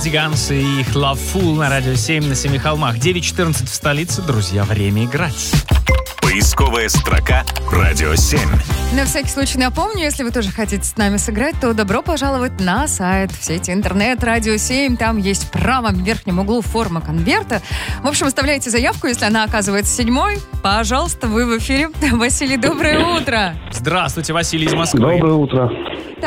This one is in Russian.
Ганс и их Love Fool на Радио 7 на Семи холмах. 9:14 в столице. Друзья, время играть. Поисковая строка «Радио 7». На всякий случай напомню, если вы тоже хотите с нами сыграть, то добро пожаловать на сайт в сети интернет Радио 7. Там есть в правом верхнем углу форма конверта. В общем, оставляйте заявку, если она оказывается 7-й. Пожалуйста, вы в эфире. Василий, доброе утро. Здравствуйте, Василий из Москвы. Доброе утро.